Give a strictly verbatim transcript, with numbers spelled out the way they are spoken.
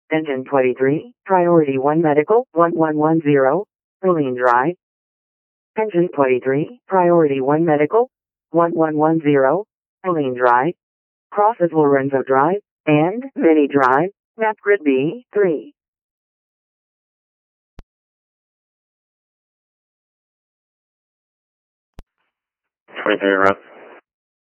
Engine twenty-three, Priority one Medical, one one one zero, Helene Drive. Engine twenty-three, Priority one Medical, one one one zero, Helene Drive. Crosses Lorenzo Drive, and Mini Drive, map grid B three. twenty-three, run.